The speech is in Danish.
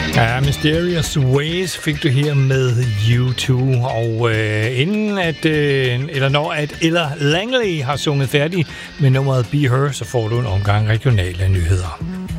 Ja, Mysterious Ways fik du her med U2, og inden at, eller når at Ella Langley har sunget færdig med nummeret Be Her, så får du en omgang regionale nyheder.